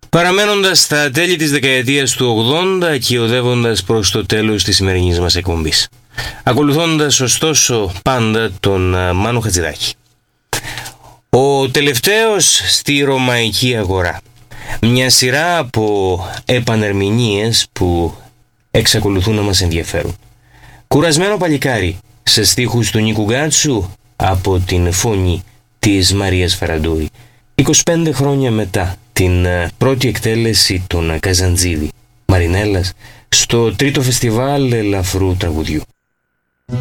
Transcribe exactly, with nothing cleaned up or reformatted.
Παραμένοντας στα τέλη της δεκαετίας του ογδόντα και οδεύοντας προς το τέλος της σημερινής μας εκπομπής, ακολουθώντας ωστόσο πάντα τον Μάνο Χατζηδάκη. Ο τελευταίος στη ρωμαϊκή αγορά. Μια σειρά από επανερμηνίες που εξακολουθούν να μας ενδιαφέρουν. Κουρασμένο παλικάρι σε στίχους του Νίκου Γκάτσου από την φωνή της Μαρίας Φαραντούρη. είκοσι πέντε χρόνια μετά την πρώτη εκτέλεση των Καζαντζίδη Μαρινέλλας στο τρίτο φεστιβάλ ελαφρού τραγουδιού.